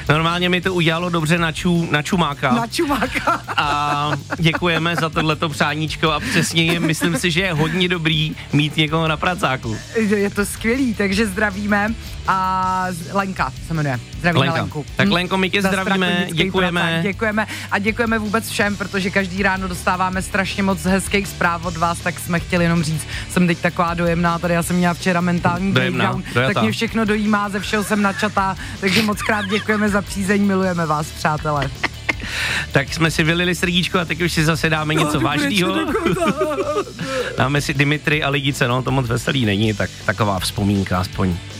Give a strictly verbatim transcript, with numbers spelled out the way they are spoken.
Normálně mi to udělalo dobře na, čů, na čumáka. Na čumáka. A děkujeme za tohleto přáníčko a přesně myslím si, že je hodně dobrý mít někoho na pracáku. Je to skvělý, takže zdravíme a Lenka se jmenuje. Zdravíme Lenka. Lenku. Tak Lenko, my tě zdravíme, děkujeme. Pracák. Děkujeme a děkujeme vůbec všem, protože každý ráno dostáváme strašně moc hezkých zpráv od vás, tak jsme chtěli jenom říct, jsem teď taková dojemná, tady já jsem měla včera mentální breakdown, tak mě všechno dojímá, ze všeho jsem načatá, takže moc krát děkujeme za přízeň, milujeme vás, přátelé. Tak jsme si vylili srdíčko a teď už si zase dáme něco no, vážného. Dáme si Dimitri a Lidice, no to moc veselý není, tak taková vzpomínka aspoň.